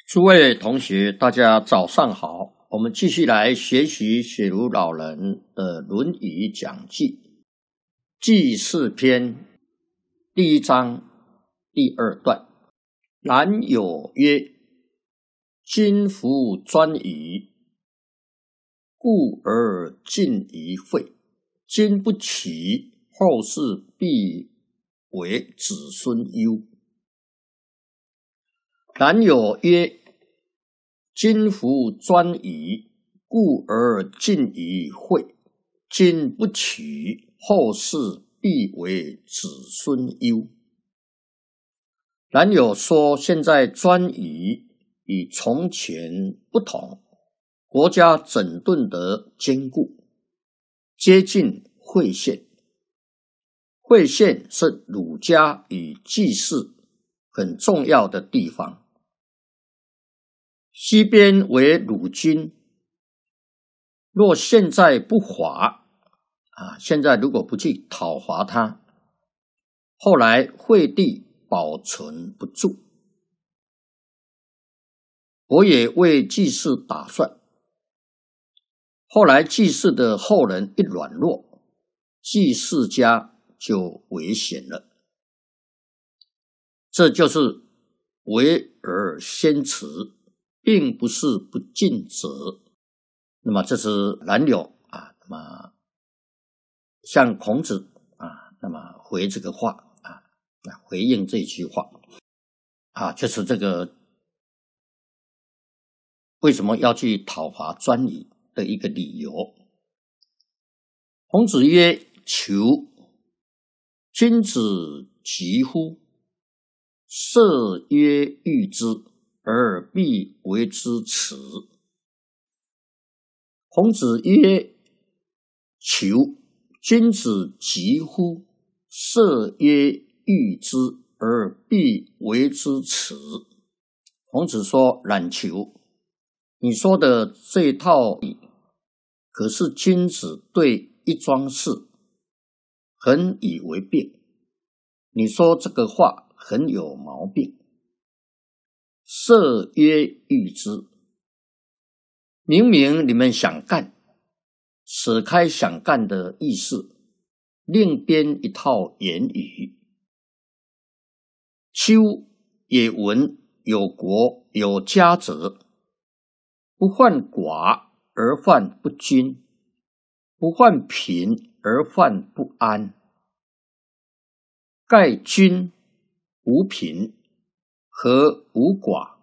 诸位同学，大家早上好。我们继续来学习雪如老人的《论语讲记》记事篇第一章第二段。然有曰：今夫专矣，故而进于会。今不起，后世必为子孙忧。然有曰：今夫专矣，故而进于会。今不取，后世必为子孙忧。然有说，现在专矣与从前不同，国家整顿得坚固，接近会县。会县是儒家与祭祀很重要的地方。西边为鲁军，若现在不伐现在如果不去讨伐他，后来惠帝保存不住。我也为祭祀打算，后来祭祀的后人一软弱，祭祀家就危险了。这就是危而先辞，并不是不尽责。那么这是冉有那么向孔子那么回这个话回应这句话就是这个为什么要去讨伐专矣的一个理由。孔子曰：求，君子疾乎？射曰欲之，而必为之耻。孔子曰：求，君子疾乎？射曰欲之，而必为之耻。孔子说，冉求，你说的这一套可是君子对一桩事很以为病，你说这个话很有毛病。射曰欲之，明明你们想干，舍开想干的意思，另编一套言语。丘也闻有国有家者，不患寡而患不均，不患贫而患不安。盖均无贫，和无寡，